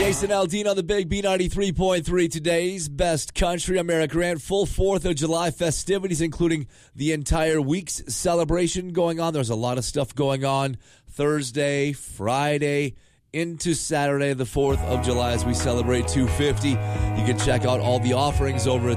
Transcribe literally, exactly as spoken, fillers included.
Jason Aldean on the Big B ninety-three point three. Today's best country. I'm Eric Grant. Full fourth of July festivities, including the entire week's celebration going on. There's a lot of stuff going on Thursday, Friday, into Saturday, the fourth of July, as we celebrate two fifty. You can check out all the offerings over at